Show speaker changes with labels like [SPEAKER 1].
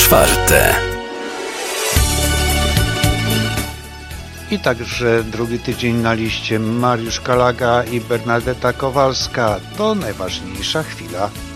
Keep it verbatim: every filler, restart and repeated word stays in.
[SPEAKER 1] czwarte.
[SPEAKER 2] I także drugi tydzień na liście Mariusz Kalaga i Bernadeta Kowalska. To najważniejsza chwila.